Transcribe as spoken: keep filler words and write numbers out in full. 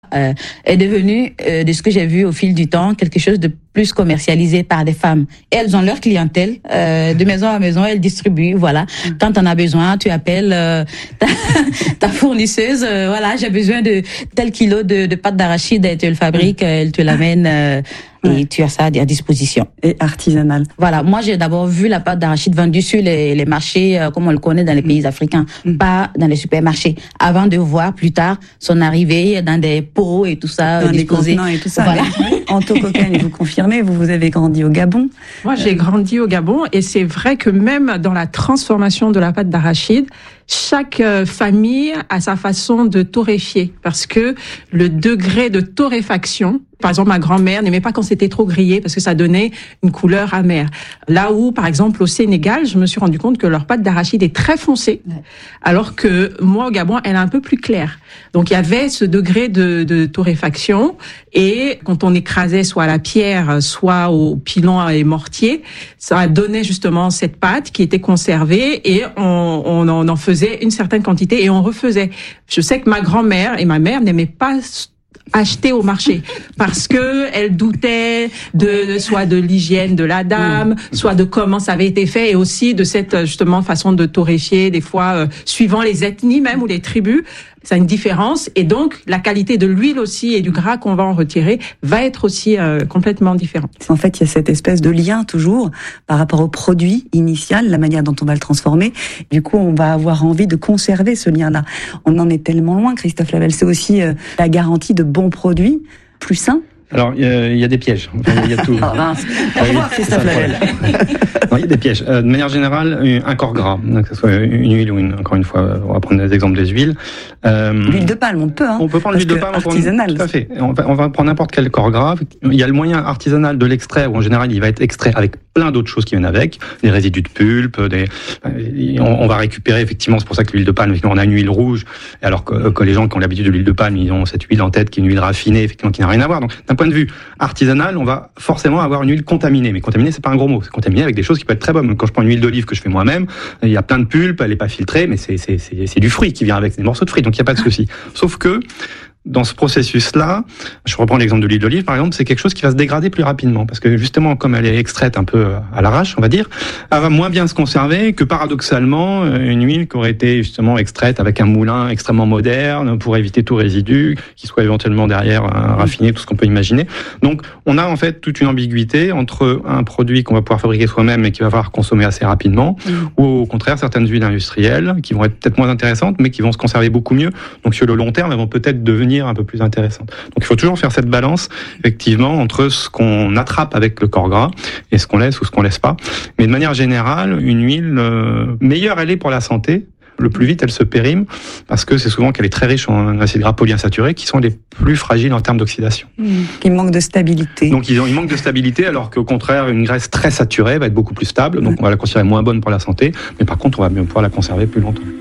euh, est devenu, euh, de ce que j'ai vu au fil du temps, quelque chose de plus commercialisé par des femmes. Et elles ont leur clientèle, euh, de maison à maison, elles distribuent, voilà. Quand on a besoin, tu appelles euh, ta, ta fournisseuse, euh, voilà, j'ai besoin de tel kilo de, de pâte d'arachide, elle te le fabrique, elle te l'amène, euh, et tu as ça à disposition. Et artisanal. Voilà, moi j'ai d'abord vu la pâte d'arachide vendue sur les, les marchés, euh, comme on le connaît dans les pays africains, mmh. pas dans les supermarchés, avant de voir plus tard son arrivée dans des pots et tout ça, dans disposés. Des contenants et tout ça. Voilà. Anto Cocagne, vous confirmez, vous, vous avez grandi au Gabon. Moi j'ai grandi au Gabon et c'est vrai que même dans la transformation de la pâte d'arachide, chaque euh, famille a sa façon de torréfier parce que le degré de torréfaction, par exemple, ma grand-mère n'aimait pas quand c'était trop grillé parce que ça donnait une couleur amère. Là où, par exemple, au Sénégal, je me suis rendu compte que leur pâte d'arachide est très foncée, ouais. alors que moi, au Gabon, elle est un peu plus claire. Donc, il y avait ce degré de, de torréfaction et quand on écrasait soit à la pierre, soit au pilon et mortier, ça donnait justement cette pâte qui était conservée et on, on en faisait une certaine quantité et on refaisait. Je sais que ma grand-mère et ma mère n'aimaient pas acheter au marché parce que elle doutait de, de soit de l'hygiène de la dame, soit de comment ça avait été fait et aussi de cette justement façon de torréfier des fois euh, suivant les ethnies même ou les tribus. Ça a une différence et donc la qualité de l'huile aussi et du gras qu'on va en retirer va être aussi euh, complètement différente. En fait, il y a cette espèce de lien toujours par rapport au produit initial, la manière dont on va le transformer. Du coup, on va avoir envie de conserver ce lien-là. On en est tellement loin, Christophe Lavelle. C'est aussi euh, la garantie de bons produits, plus sains. Alors, il y, y a des pièges. Enfin, il y a tout. Ah mince. Au revoir, Christophe Lavelle. Non, il y a des pièges. Euh, de manière générale, un corps gras, que ce soit une huile ou une, encore une fois, on va prendre des exemples des huiles. Euh, l'huile de palme, on peut, hein. On peut prendre l'huile de palme. Artisanale. Tout à fait. On va, on va prendre n'importe quel corps gras. Il y a le moyen artisanal de l'extraire, où en général, il va être extrait avec plein d'autres choses qui viennent avec, des résidus de pulpe, des, on, on va récupérer effectivement, c'est pour ça que l'huile de palme, on a une huile rouge, alors que, que les gens qui ont l'habitude de l'huile de palme, ils ont cette huile en tête qui est une huile raffinée, effectivement, qui n'a rien à voir. Donc, d'un point de vue artisanal, on va forcément avoir une huile contaminée. Mais contaminée, c'est pas un gros mot. C'est contaminé avec des choses qui peuvent être très bonnes. Quand je prends une huile d'olive que je fais moi-même, il y a plein de pulpe, elle est pas filtrée, mais c'est, c'est, c'est, c'est du fruit qui vient avec, c'est des morceaux de fruits, donc il n'y a pas de souci. Sauf que, dans ce processus-là, je reprends l'exemple de l'huile d'olive, par exemple, c'est quelque chose qui va se dégrader plus rapidement, parce que justement, comme elle est extraite un peu à l'arrache, on va dire, elle va moins bien se conserver que paradoxalement, une huile qui aurait été justement extraite avec un moulin extrêmement moderne, pour éviter tout résidu, qui soit éventuellement derrière raffiné, tout ce qu'on peut imaginer. Donc, on a en fait toute une ambiguïté entre un produit qu'on va pouvoir fabriquer soi-même et qui va falloir consommer assez rapidement, mmh. ou au contraire, certaines huiles industrielles, qui vont être peut-être moins intéressantes, mais qui vont se conserver beaucoup mieux. Donc, sur le long terme, elles vont peut-être devenir un peu plus intéressante. Donc il faut toujours faire cette balance effectivement entre ce qu'on attrape avec le corps gras et ce qu'on laisse ou ce qu'on laisse pas. Mais de manière générale, une huile euh, meilleure elle est pour la santé. Le plus vite elle se périme parce que c'est souvent qu'elle est très riche en acides gras polyinsaturés qui sont les plus fragiles en termes d'oxydation. Mmh. Il manque de stabilité. Donc ils ont, il manque de stabilité alors qu'au contraire une graisse très saturée va être beaucoup plus stable. Donc mmh. on va la considérer moins bonne pour la santé, mais par contre on va bien pouvoir la conserver plus longtemps.